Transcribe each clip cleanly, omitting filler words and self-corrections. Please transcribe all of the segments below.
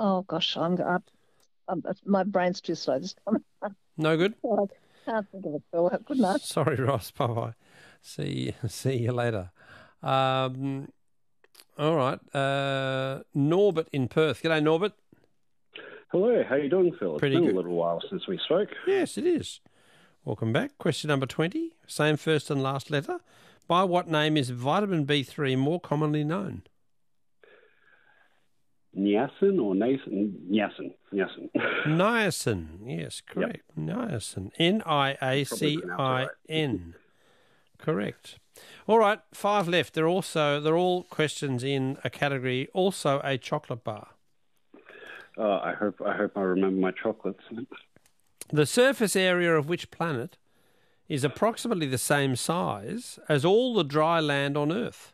Oh gosh, my brain's too slow this time. No good? I can't think of it, Phil. Good night. Sorry, Ross. Bye-bye. See you later. All right. Norbert in Perth. G'day, Norbert. Hello, how you doing, Phil? Pretty It's been good. a little while since we spoke. Yes, it is. Welcome back. Question number 20. Same first and last letter. By what name is vitamin B3 more commonly known? Niacin or Nathan? Niacin. Niacin. Yes, correct. Yep. Niacin. Niacin. Correct. All right, 5 left. They're all questions in a category, also a chocolate bar. I hope I remember my chocolates. The surface area of which planet is approximately the same size as all the dry land on Earth?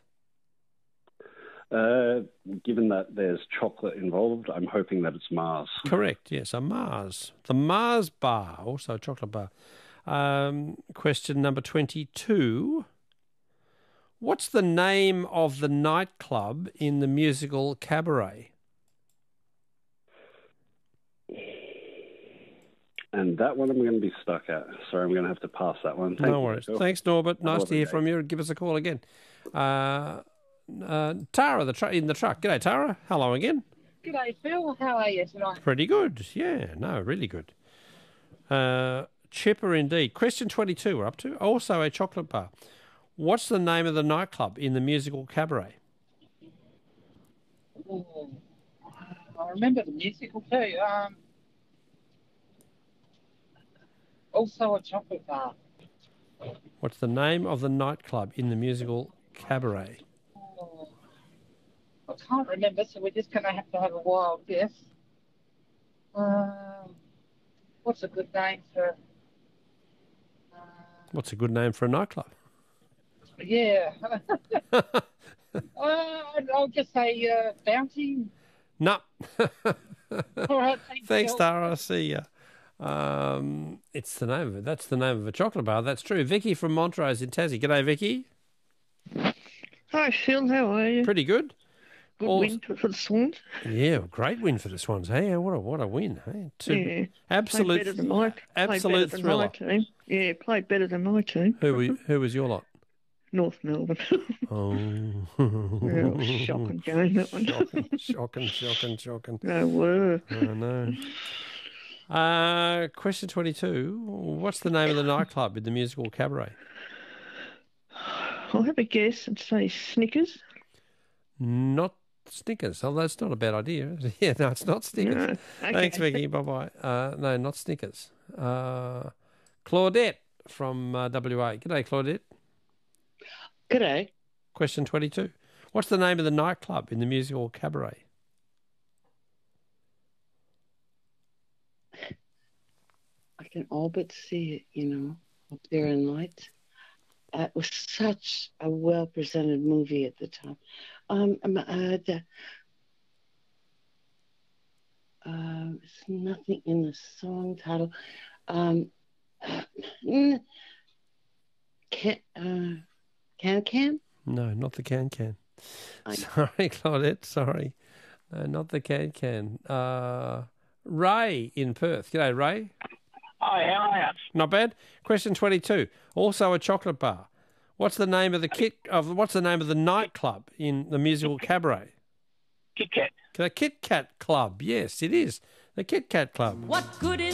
Given that there's chocolate involved, I'm hoping that it's Mars. Correct, yes, a Mars. The Mars bar, also a chocolate bar. Question number 22. What's the name of the nightclub in the musical Cabaret? And that one I'm going to be stuck at. Sorry, I'm going to have to pass that one. No worries. Thanks, Norbert. Nice to hear from you. Give us a call again. Tara in the truck. G'day, Tara. Hello again. G'day, Phil. How are you tonight? Pretty good. Yeah, no, really good. Chipper indeed. Question 22 we're up to. Also a chocolate bar. What's the name of the nightclub in the musical Cabaret? Ooh, I remember the musical too. Also a chocolate bar. What's the name of the nightclub in the musical Cabaret? Oh, I can't remember, so we're just going to have a wild guess. What's a good name for... What's a good name for a nightclub? Yeah. I'll just say Bounty. No. All right, thanks, Tara. See ya. It's the name of it. That's the name of a chocolate bar. That's true. Vicky from Montrose in Tassie. G'day, Vicky. Hi, Phil. How are you? Pretty good. Good win for the Swans. Yeah, great win for the Swans. Hey, what a win. Hey, absolute thriller. Team. Yeah, played better than my team. Who was your lot? North Melbourne. Oh. Yeah, shocking game, that one. Shocking. No were. I know. Question 22. What's the name of the nightclub in the musical Cabaret? I'll have a guess and say Snickers. Not Snickers. Oh, that's not a bad idea. Yeah, no, it's not Snickers. No. Okay. Thanks, Vicky. Bye-bye. No, not Snickers. Claudette from WA. G'day, Claudette. G'day. Question 22. What's the name of the nightclub in the musical Cabaret? I can all but see it, up there in lights. It was such a well-presented movie at the time. It's nothing in the song title. Can? No, not the can. Sorry, Claudette. Sorry. No, not the can. Ray in Perth. G'day, Ray. Hi, how are you? Not bad. Question 22. Also a chocolate bar. What's the name of the nightclub in the musical Cabaret? Kit Kat. The Kit Kat Club. Yes, it is. The Kit Kat Club. What good is